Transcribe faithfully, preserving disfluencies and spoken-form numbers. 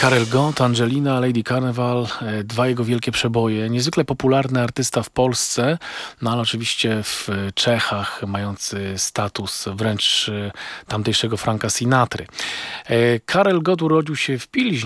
Karel Gott, Angelina, Lady Carnival, e, dwa jego wielkie przeboje. Niezwykle popularny artysta w Polsce, no ale oczywiście w Czechach, mający status wręcz e, tamtejszego Franka Sinatry. E, Karel Gott urodził się w Pilźnie,